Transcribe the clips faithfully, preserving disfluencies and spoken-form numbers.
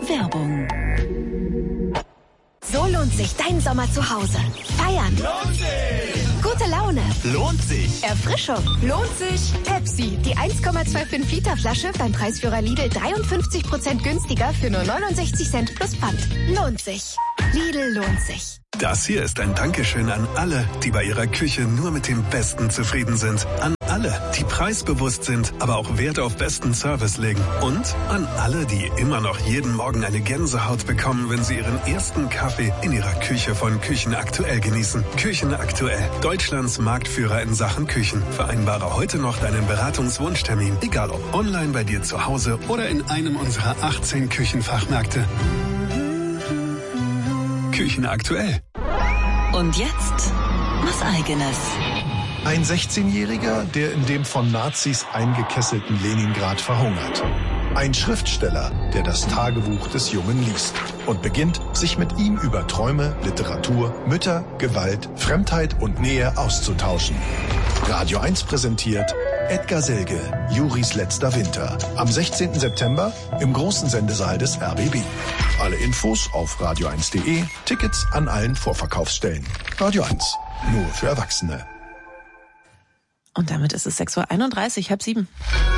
Werbung. So lohnt sich dein Sommer zu Hause. Feiern. Lohnt sich. Gute Laune. Lohnt sich. Erfrischung. Lohnt sich. Pepsi, die eins Komma fünfundzwanzig Liter Flasche beim Preisführer Lidl dreiundfünfzig Prozent günstiger für nur neunundsechzig Cent plus Pfand. Lohnt sich. Lidl lohnt sich. Das hier ist ein Dankeschön an alle, die bei ihrer Küche nur mit dem Besten zufrieden sind. An alle, die preisbewusst sind, aber auch Wert auf besten Service legen. Und an alle, die immer noch jeden Morgen eine Gänsehaut bekommen, wenn sie ihren ersten Kaffee in ihrer Küche von Küchen Aktuell genießen. Küchen Aktuell, Deutschlands Marktführer in Sachen Küchen. Vereinbare heute noch deinen Beratungswunschtermin, egal ob online bei dir zu Hause oder in einem unserer achtzehn Küchenfachmärkte. Küchen Aktuell. Und jetzt was Eigenes. Ein sechzehnjähriger, der in dem von Nazis eingekesselten Leningrad verhungert. Ein Schriftsteller, der das Tagebuch des Jungen liest und beginnt, sich mit ihm über Träume, Literatur, Mütter, Gewalt, Fremdheit und Nähe auszutauschen. Radio eins präsentiert Edgar Selge, Juris letzter Winter. Am sechzehnten September im großen Sendesaal des R B B. Alle Infos auf radio eins punkt de, Tickets an allen Vorverkaufsstellen. Radio eins, nur für Erwachsene. Und damit ist es sechs Uhr einunddreißig, halb sieben.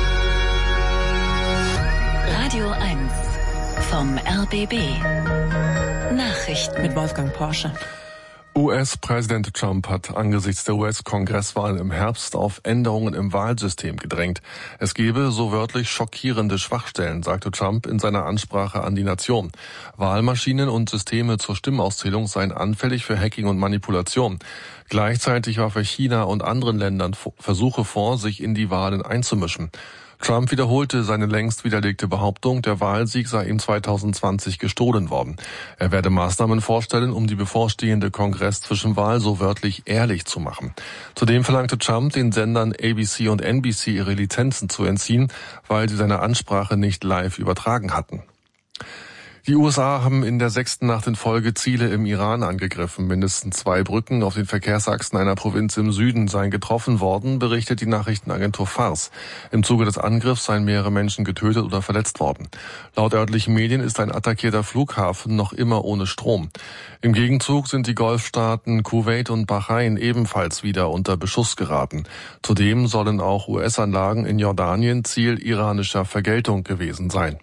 Radio eins vom R B B. Nachrichten mit Wolfgang Porsche. U S-Präsident Trump hat angesichts der U S-Kongresswahlen im Herbst auf Änderungen im Wahlsystem gedrängt. Es gebe so wörtlich schockierende Schwachstellen, sagte Trump in seiner Ansprache an die Nation. Wahlmaschinen und Systeme zur Stimmauszählung seien anfällig für Hacking und Manipulation. Gleichzeitig warf er China und anderen Ländern Versuche vor, sich in die Wahlen einzumischen. Trump wiederholte seine längst widerlegte Behauptung, der Wahlsieg sei ihm zweitausendzwanzig gestohlen worden. Er werde Maßnahmen vorstellen, um die bevorstehende Kongress-Zwischenwahl so wörtlich ehrlich zu machen. Zudem verlangte Trump, den Sendern A B C und N B C ihre Lizenzen zu entziehen, weil sie seine Ansprache nicht live übertragen hatten. Die U S A haben in der sechsten Nacht in Folge Ziele im Iran angegriffen. Mindestens zwei Brücken auf den Verkehrsachsen einer Provinz im Süden seien getroffen worden, berichtet die Nachrichtenagentur Fars. Im Zuge des Angriffs seien mehrere Menschen getötet oder verletzt worden. Laut örtlichen Medien ist ein attackierter Flughafen noch immer ohne Strom. Im Gegenzug sind die Golfstaaten Kuwait und Bahrain ebenfalls wieder unter Beschuss geraten. Zudem sollen auch U S-Anlagen in Jordanien Ziel iranischer Vergeltung gewesen sein.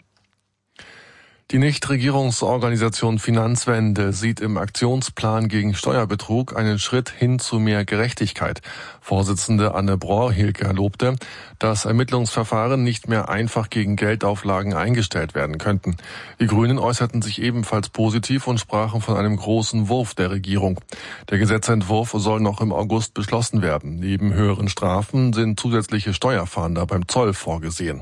Die Nichtregierungsorganisation Finanzwende sieht im Aktionsplan gegen Steuerbetrug einen Schritt hin zu mehr Gerechtigkeit. Vorsitzende Anne Brohr-Hilker lobte, dass Ermittlungsverfahren nicht mehr einfach gegen Geldauflagen eingestellt werden könnten. Die Grünen äußerten sich ebenfalls positiv und sprachen von einem großen Wurf der Regierung. Der Gesetzentwurf soll noch im August beschlossen werden. Neben höheren Strafen sind zusätzliche Steuerfahnder beim Zoll vorgesehen.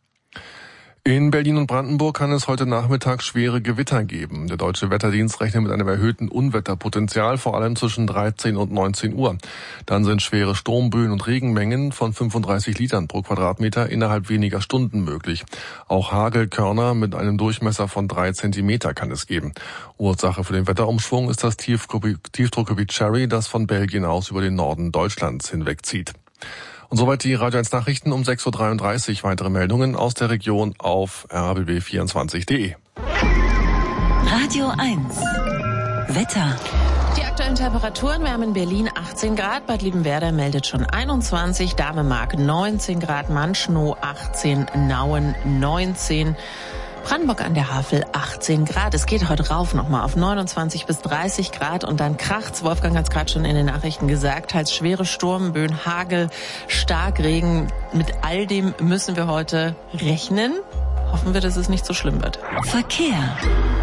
In Berlin und Brandenburg kann es heute Nachmittag schwere Gewitter geben. Der Deutsche Wetterdienst rechnet mit einem erhöhten Unwetterpotenzial, vor allem zwischen dreizehn und neunzehn Uhr. Dann sind schwere Sturmböen und Regenmengen von fünfunddreißig Litern pro Quadratmeter innerhalb weniger Stunden möglich. Auch Hagelkörner mit einem Durchmesser von drei Zentimeter kann es geben. Ursache für den Wetterumschwung ist das Tiefdruckgebiet Cherry, das von Belgien aus über den Norden Deutschlands hinwegzieht. Und soweit die Radio eins Nachrichten um sechs Uhr dreiunddreißig. Weitere Meldungen aus der Region auf r b b vierundzwanzig punkt de. Radio eins Wetter. Die aktuellen Temperaturen, wir haben in Berlin achtzehn Grad, Bad Liebenwerda meldet schon einundzwanzig, Damemark neunzehn Grad, Manschnow achtzehn, Nauen neunzehn, Brandenburg an der Havel achtzehn Grad. Es geht heute rauf nochmal auf neunundzwanzig bis dreißig Grad und dann kracht's. Wolfgang hat es gerade schon in den Nachrichten gesagt. Teils schwere Sturmböen, Hagel, Starkregen. Mit all dem müssen wir heute rechnen. Hoffen wir, dass es nicht so schlimm wird. Verkehr.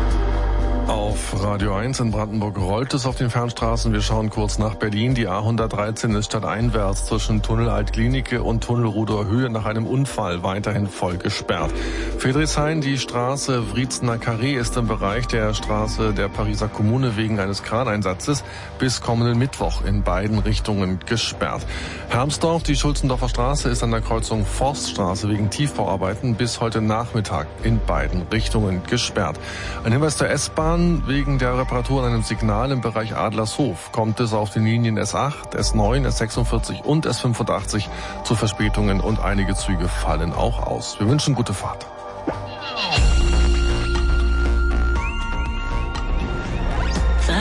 Auf Radio eins in Brandenburg rollt es auf den Fernstraßen. Wir schauen kurz nach Berlin. Die A hundertdreizehn ist stadteinwärts zwischen Tunnel Altklinike und Tunnel Rudower Höhe nach einem Unfall weiterhin voll gesperrt. Friedrichshain, die Straße Wriezener Carré ist im Bereich der Straße der Pariser Kommune wegen eines Kraneinsatzes bis kommenden Mittwoch in beiden Richtungen gesperrt. Hermsdorf, die Schulzendorfer Straße ist an der Kreuzung Forststraße wegen Tiefbauarbeiten bis heute Nachmittag in beiden Richtungen gesperrt. Ein Hinweis zur S-Bahn. Wegen der Reparatur an einem Signal im Bereich Adlershof kommt es auf den Linien S acht, S neun, S sechsundvierzig und S fünfundachtzig zu Verspätungen und einige Züge fallen auch aus. Wir wünschen gute Fahrt.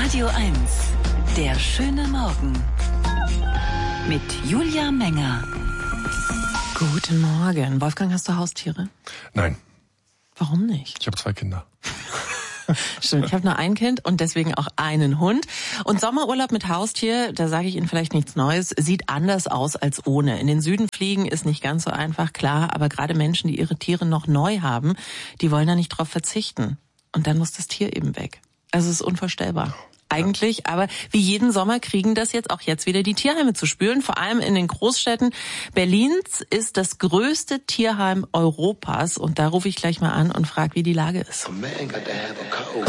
Radio eins. Der schöne Morgen. Mit Julia Menger. Guten Morgen. Wolfgang, hast du Haustiere? Nein. Warum nicht? Ich habe zwei Kinder. Stimmt, ich habe nur ein Kind und deswegen auch einen Hund. Und Sommerurlaub mit Haustier, da sage ich Ihnen vielleicht nichts Neues, sieht anders aus als ohne. In den Süden fliegen ist nicht ganz so einfach, klar, aber gerade Menschen, die ihre Tiere noch neu haben, die wollen da nicht drauf verzichten. Und dann muss das Tier eben weg. Also es ist unvorstellbar. Eigentlich, aber wie jeden Sommer kriegen das jetzt auch jetzt wieder die Tierheime zu spüren, vor allem in den Großstädten. Berlins ist das größte Tierheim Europas und da rufe ich gleich mal an und frage, wie die Lage ist.